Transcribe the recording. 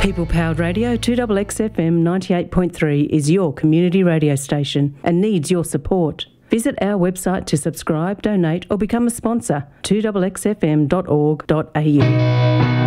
People Powered Radio 2XXFM 98.3 is your community radio station and needs your support. Visit our website to subscribe, donate or become a sponsor, 2XXFM.org.au.